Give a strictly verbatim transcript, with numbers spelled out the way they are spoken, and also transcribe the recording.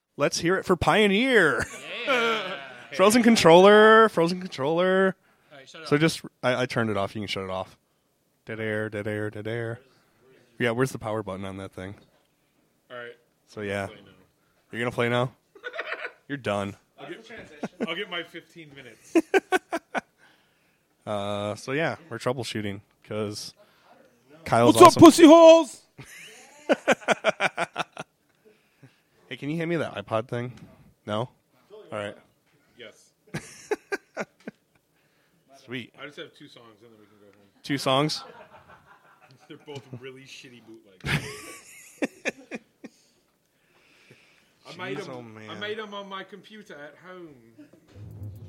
Let's hear it for Pioneer. Yeah. Frozen controller, frozen controller. All right, shut So up. just, I, I turned it off. You can shut it off. Dead air, dead air, dead air. Yeah, where's the power button on that thing? All right. So yeah, Play now. you're gonna play now. You're done. I'll get, I'll get my fifteen minutes. Uh, so yeah, we're troubleshooting because Kyle's What's awesome. up, pussy holes? Hey, can you hand me that iPod thing? No? All right. Yes. Sweet. I just have two songs, and then we can go home. Two songs. They're both really shitty bootlegs. I made Jeez, them. oh, man. I made them on my computer at home.